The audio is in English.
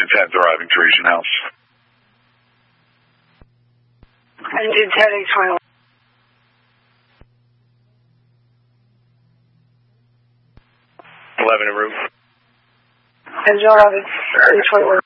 Engine 10 arriving to Region House. Engine 10, 821. En route. Engine 11, 821.